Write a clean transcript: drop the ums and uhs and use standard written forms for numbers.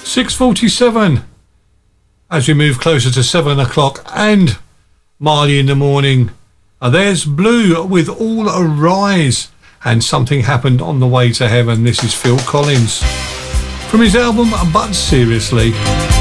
6:47 as we move closer to 7 o'clock and Marley in the morning. There's Blue with All Arise and Something Happened on the Way to Heaven. This is Phil Collins from his album But Seriously.